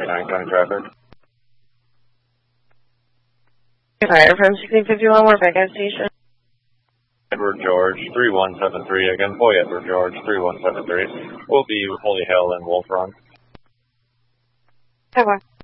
39 county traffic. Fire from 1651 West Gas Station. Edward George 3173 again. Boy Edward George 3173. We'll be with Holy Hell and Wolf Run. Okay.